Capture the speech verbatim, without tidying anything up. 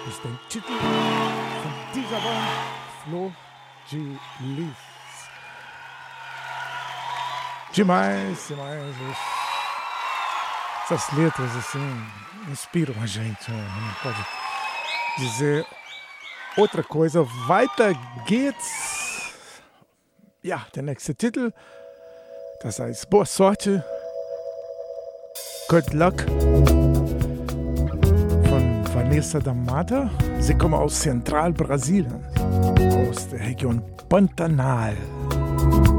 ist der Titel von dieser Band, Flo G. Demais, demais. Essas letras, assim, inspiram a gente. Não pode dizer outra coisa. Weiter geht's. Ja, der nächste Titel, das heißt Boa Sorte, Good Luck von Vanessa da Mata. Sie kommen aus Zentralbrasilien, aus der Region Pantanal.